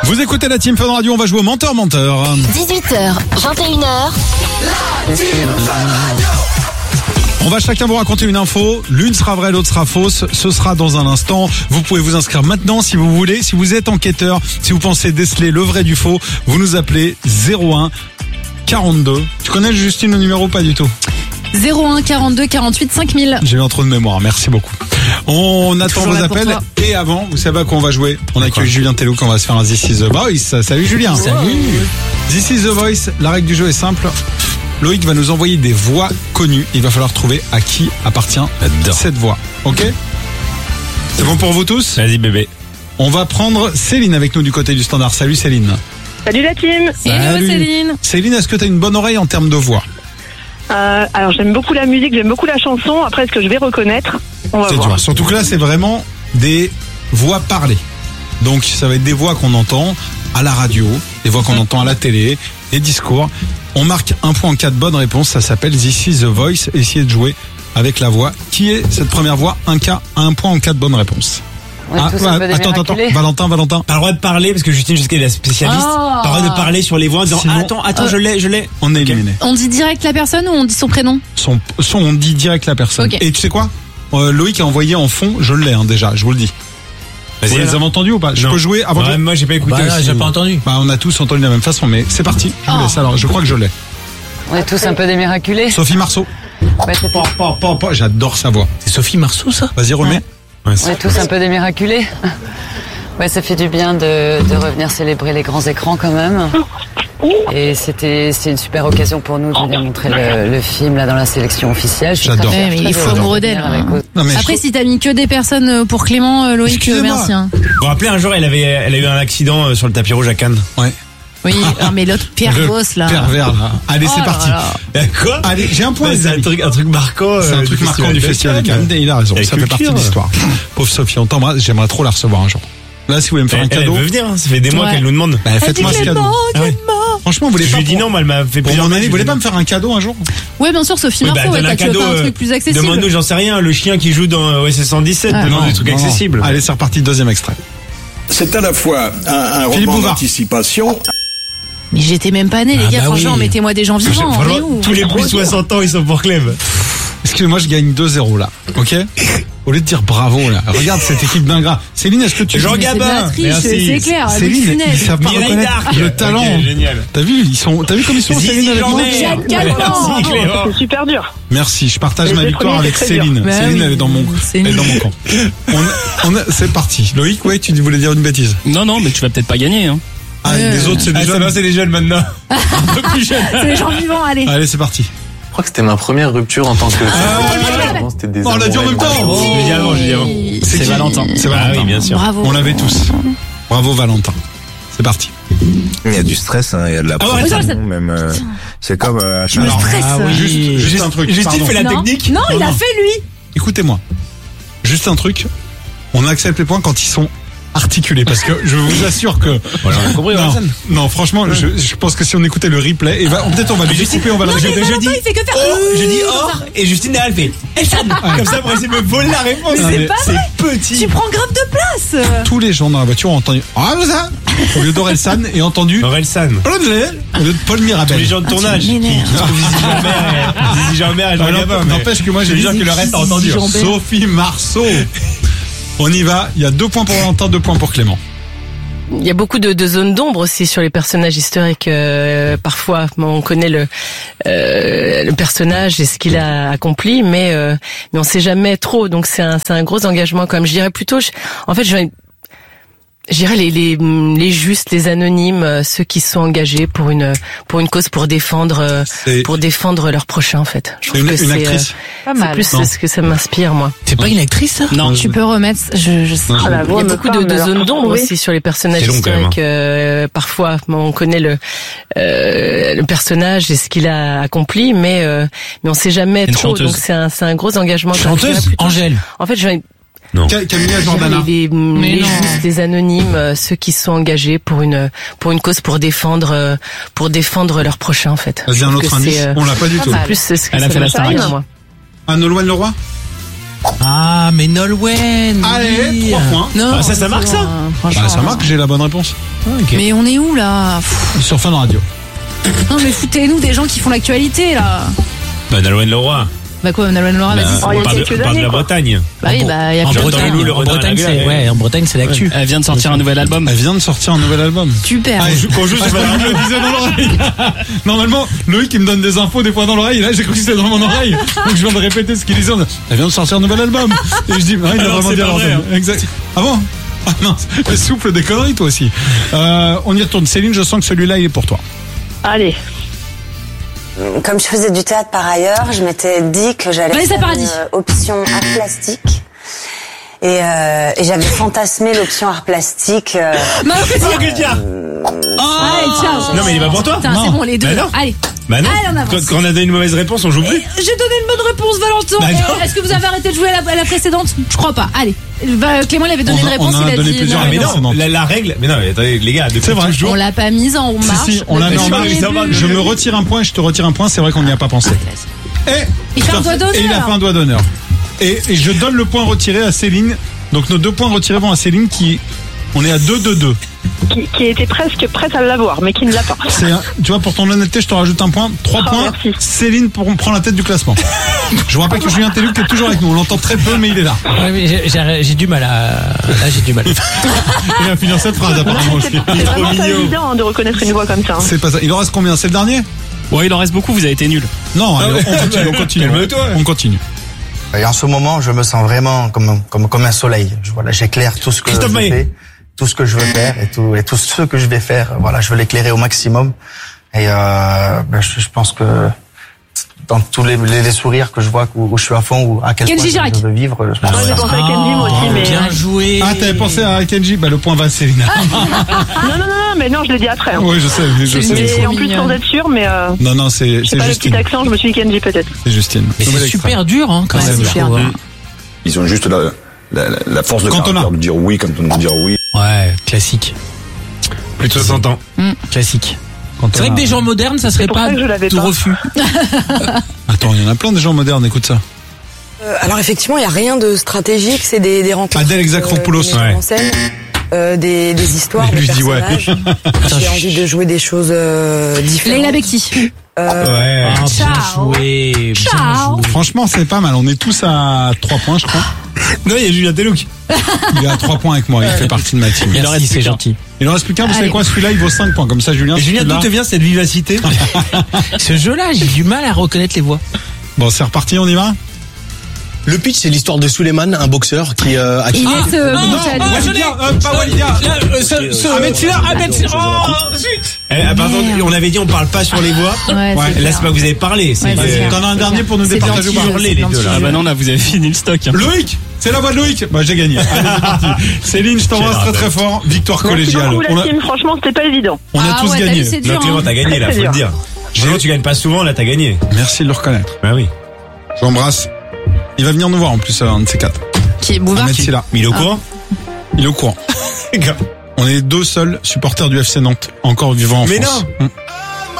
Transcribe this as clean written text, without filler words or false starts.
Vous écoutez la Team Fun Radio, on va jouer au menteur. 18h, 21h. On va chacun vous raconter une info, l'une sera vraie, l'autre sera fausse, ce sera dans un instant. Vous pouvez vous inscrire maintenant si vous voulez, si vous êtes enquêteur, si vous pensez déceler le vrai du faux, vous nous appelez 01 42. Tu connais Justine le numéro, pas du tout? 01 42 48 5000. J'ai eu un trou de mémoire, merci beaucoup. On attend Toujours vos là pour appels toi. et avant, vous savez à quoi on va jouer? On accueille Julien Tello qu'on va se faire un This is the Voice. Salut Julien. Salut. This is the Voice, la règle du jeu est simple. Loïc va nous envoyer des voix connues. Il va falloir trouver à qui appartient cette voix. Ok? C'est bon pour vous tous? Vas-y bébé. On va prendre Céline avec nous du côté du standard. Salut Céline. Salut la team. Hello Céline. Céline, est-ce que tu as une bonne oreille en termes de voix? Alors j'aime beaucoup la musique, j'aime beaucoup la chanson. Après, est-ce que je vais reconnaître? On va C'est voir. dur. Surtout que là, c'est vraiment des voix parlées. Donc, ça va être des voix qu'on entend à la radio, des voix qu'on entend à la télé, des discours. On marque un point en cas de bonne réponse. Ça s'appelle This is the Voice. Essayez de jouer avec la voix. Qui est cette première voix? Un point en cas de bonne réponse. Attends. Valentin. Pas le droit de parler parce que Justine, je sais qu'elle est la spécialiste. Oh. Pas le droit de parler sur les voix en disant Sinon- attends, je l'ai. On est éliminé. On dit direct la personne ou on dit son prénom? On dit direct la personne. Ok. Et tu sais quoi? Loïc a envoyé en fond, je l'ai déjà, je vous le dis. Vous les avez entendus ou pas? Je peux jouer avant de... Moi j'ai pas écouté. j'ai pas entendu. Bah, on a tous entendu de la même façon, mais c'est parti. Je vous laisse alors, je crois que je l'ai. On est tous un peu des miraculés. Sophie Marceau. Ouais, c'est tout. J'adore sa voix. C'est Sophie Marceau, ça? Vas-y, remets. On est tous un peu des miraculés. Ouais, ça fait du bien de revenir célébrer les grands écrans quand même. Et c'est une super occasion pour nous de venir montrer le film là dans la sélection officielle. Je suis J'adore. très fière, Ouais, mais très il faut heureuse de amoureux venir d'elle, avec hein. vous. Non, mais Après, si t'as mis que des personnes pour Clément, Loïc, Excusez-moi. merci. Hein. Vous vous rappelez un jour, elle a eu un accident sur le tapis rouge à Cannes. Ouais. Oui, mais l'autre Pierre Boss là. Pervers, là. Allez, Oh c'est là parti. là. Quoi? Allez, j'ai un point, les C'est amis. un truc marquant. C'est un truc marquant du festival de Cannes. Et il a raison. Et Ça fait partie culture. de l'histoire. Pauvre Sophie, on t'embrasse. J'aimerais trop la recevoir un jour. Là, si vous voulez me faire un Elle cadeau, veut venir, hein. Ça fait des mois Ouais. qu'elle nous demande. bah, faites-moi ce cadeau. Ah ouais. Franchement, vous voulez Je pas lui dis non, mais elle m'a fait pour plusieurs mon année, mails, vous voulez je pas lui me faire un cadeau un jour? Ouais, bien sûr, Sophie dis, Marceau, donne ouais, tu veux faire un truc plus accessible. Demande-nous, j'en sais rien, le chien qui joue dans OSS 117, Ah. demande des trucs Non, non. accessibles. Allez, c'est reparti, deuxième extrait. C'est à la fois un Philippe roman Bouvard. d'anticipation. Mais j'étais même pas née, les Ah gars, bah franchement, oui. mettez-moi des gens vivants. On est Franchement, où? tous les plus de 60 ans, ils sont pour Clem. Excusez-moi, je gagne 2-0 là. Ok? Au lieu de dire bravo là. Regarde cette équipe d'ingrats. Céline, est-ce que tu... Jean Mais c'est de la Gabin. triche, Merci. c'est clair. Louis Céline, Funès. ils savent pas Mireille reconnaître Darc. le talent. Ok, génial. T'as vu comme ils sont Céline Zizi avec moi? Jean-Mer. Jacques Calment. Merci Clément. C'est super dur. Merci, je partage Les ma deux victoire premiers, avec c'est très Céline. dur. Bah Céline, oui, elle est dans mon c'est elle est nul. dans mon camp. C'est parti. Loïc, ouais, tu voulais dire une bêtise. Non, mais tu vas peut-être pas gagner, hein. Ah, les autres, c'est des Ah, ça jeunes. va, c'est les jeunes maintenant. Un peu plus jeunes. C'est les gens vivants, allez. Allez, c'est parti. Je crois que c'était ma première rupture en tant que... Vraiment, c'était des on l'a dit en même temps. Je l'ai dit avant, C'est qui Valentin. C'est Ah Valentin. oui, bien sûr. Bravo. On l'avait tous. Bravo Valentin. C'est parti. Il y a du stress, hein, il y a de la Ah ouais, pression, ça- même. C'est comme Je me stresse. Juste un truc. Justine pardon. fait la Non. technique. Non, il a fait lui. Écoutez-moi. Juste un truc. On accepte les points quand ils sont articulés parce que je vous assure que Voilà, on a compris, non, Orelsan. non, franchement, je pense que si on écoutait le replay, et peut-être on va le découper, on va le Je Valentin, dis il fait que faire. je dis or et Justine derrière elle fait Elsan comme ça pour essayer de me voler la réponse. c'est pas C'est petit. Tu prends grave de place. Tous les gens dans la voiture ont entendu ça au lieu d'Orelsan et entendu Orelsan. au lieu de Paul Mirabel. Tous les gens de tournage qui m'énerves. trouvent Zizi Jean-Mer et Jean Gabin. mais N'empêche que moi j'ai je te dit jure que le reste a entendu. Jean- Jean-Bert. Sophie Marceau. On y va, il y a 2 points pour Valentin, 2 points pour Clément. Il y a beaucoup de zones d'ombre aussi sur les personnages historiques. Parfois, on connaît le personnage et ce qu'il a accompli, mais on sait jamais trop. Donc c'est un gros engagement. Comme je dirais plutôt, je dirais les justes, les anonymes, ceux qui sont engagés pour une cause, pour défendre leurs prochains en fait. Je C'est trouve que une actrice. Pas c'est mal. plus Non. ce que ça m'inspire moi. C'est pas une actrice, ça? Non. Tu peux remettre. Je sais. Ah, la Il y voix a me beaucoup parle, de alors, zones d'ombre oui. aussi sur les personnages C'est long, quand même, historiques. Parfois, on connaît le personnage et ce qu'il a accompli, mais on sait jamais Une trop. chanteuse. Donc c'est un gros engagement. Chanteuse? Angèle. En fait, Camilla Jordana. les non. justes, les anonymes, ceux qui sont engagés pour une cause, pour défendre leurs prochains en fait. Vas-y, Je un trouve autre que indice. c'est, On l'a pas du tout. plus ce que Elle a ça fait la m'inspire, Starac. moi. Ah, Nolwenn Leroy? Ah, mais Nolwenn. Allez, 3 points. Non, Ah, ça marque, ça Bah, ça marque, j'ai la bonne réponse. Mais on est où là? Sur Fun Radio. Non mais foutez-nous des gens qui font l'actualité là. Bah, Nolwenn Leroy. Bah quoi, Nolwenn Leroy, vas-y. Oh, il y a On parle quelques de années, la quoi. Bretagne. Bah oui, bah il y a En que Bretagne, Bretagne. le En Redon à la Bretagne, gueule, en Bretagne, c'est l'actu. Elle vient de sortir un nouvel album. Elle vient de sortir un nouvel album. Super. Ah, on joue sur Fun Radio, je le disais dans l'oreille. Normalement, Loïc, il me donne des infos des fois dans l'oreille, et là, j'ai cru que c'était dans mon oreille. Donc, je viens de répéter ce qu'il disait. Elle vient de sortir un nouvel album. Et je dis, ah, il a Alors, vraiment c'est dit à pas vrai, l'antenne. Exact. Ah bon? Ah non, elle souffle des conneries, toi aussi. On y retourne. Céline, je sens que celui-là, il est pour toi. Allez. Comme je faisais du théâtre par ailleurs, je m'étais dit que j'allais Vanessa faire Paradis. une option art plastique. Et j'avais fantasmé l'option art plastique. Mario Petit. Oh, quel diable. Allez, ciao. Non, mais il est pas pour toi. Putain, Non. c'est bon, les deux. Bah là. non. Allez. Bah non. Allez, on avance. Quand on a donné une mauvaise réponse, on joue plus. J'ai donné une bonne réponse, Valentin. Bah non. Est-ce que vous avez arrêté de jouer à la précédente? Je crois pas. Allez. Clément, il avait donné On une a- réponse, on en a il a donné dit plusieurs, non, Mais non. réponses. non, la règle. Mais non, mais attendez, les gars, depuis C'est vrai. toujours. On l'a pas mise en marche. Si, on l'a mis en marche. depuis le début. Je me retire un point et je te retire un point. C'est vrai qu'on n'y a pas pensé. Il fait un doigt d'honneur. Et il a fait un doigt d'honneur. Et je donne le point retiré à Céline. Donc nos 2 points retirés vont à Céline qui... On est à 2-2-2. Qui était presque prête à l'avoir, mais qui ne l'a pas. Tu vois, pour ton honnêteté, je te rajoute un point. 3 Oh, points. merci. Céline prend la tête du classement. Je vous rappelle que Julien Telluc est toujours avec nous. On l'entend très peu, mais il est là. Ouais, mais j'ai du mal à. Là, j'ai du mal. Il va finir cette phrase apparemment aussi. C'est vraiment pas évident de reconnaître une voix comme ça. C'est pas ça. Il en reste combien? C'est le dernier? Ouais, il en reste beaucoup, vous avez été nuls. Non, allez, on continue. Calme-toi. On continue. Et en ce moment, je me sens vraiment comme un soleil. Voilà, j'éclaire tout ce que Christophe je Maé. fais, tout ce que je veux faire et tout ce que je vais faire. Voilà, je veux l'éclairer au maximum. Et je pense que dans tous les sourires que je vois où je suis à fond ou à quel Kenji point Girac. je veux vivre, je pense Moi, j'ai pensé à Kenji, moi aussi, mais. Bien joué. Ah, t'avais pensé à Kenji? Bah, le point va à Céline. Non, mais non, je l'ai dit après. hein. Oui, je sais. Mais en plus, sans être sûr, mais. Non, c'est Je sais pas, le petit Justine. accent, je me suis dit Kenji peut-être. C'est Justine. Mais Nouvel c'est extrait. super dur, hein, quand Ouais, même. c'est je super trouve, dur. hein. Ils ont juste la force de Cantona. caractère de dire oui quand on veut dire oui. Ouais, classique. Plus de 60 ans. Classique. Quand C'est vrai on que a- des gens modernes, ça serait pour pas ça que je l'avais tout pas. refus. Attends, il y en a plein des gens modernes, écoute ça. Alors effectivement, il y a rien de stratégique, c'est des rencontres. Adèle Exarchopoulos, des metteurs ouais. en scène, des histoires, Mais lui, des je dis ouais. personnages. J'ai envie de jouer des choses différentes. Leila Bekti. Ouais. Ah, bien Ciao. joué. Bien Ciao. joué. Franchement, c'est pas mal. On est tous à 3 points, je crois. Non, il y a Julien Telluc. Il est à 3 points avec moi. Il fait partie de ma team. Merci, c'est gentil. Il en reste plus qu'un. Vous savez Allez. quoi? Celui-là, il vaut 5 points. Comme ça, Julien. Et Julien, celui-là- d'où te vient cette vivacité? Ce jeu-là, j'ai du mal à reconnaître les voix. Bon, c'est reparti. On y va? Le pitch, c'est l'histoire de Souleymane, un boxeur qui a qui... Inès Boutchali. Pas Walidia. Ahmed Silla. Pardon, on avait dit on parle pas sur les voix. Ouais, Ouais, c'est Là, clair. c'est pas que vous avez parlé. C'est Ouais, c'est clair. T'en as un dernier pour nous C'est départager ou pas? gentil, hurler, les deux, là. Ah bah non, là, vous avez fini le stock. hein. Loïc, c'est la voix de Loïc. Bah, j'ai gagné. Allez, c'est parti. Céline, je t'embrasse très très fort. Victoire Merci collégiale. beaucoup, On la a, team. Franchement, c'était pas évident. on a Ah tous ouais, t'as gagné. vu, c'est Non, dur. Clément, hein. t'as gagné là, C'est faut le dur. dire. Clément, tu gagnes pas souvent, là, t'as gagné. Merci de le reconnaître. Bah oui. Je l'embrasse. Il va venir nous voir en plus, un de ces 4. Qui est Bouvard. Ahmed Silla. Mais il est au courant? Il est au courant. On est 2 seuls supporters du FC Nantes encore vivants en Mais France. non.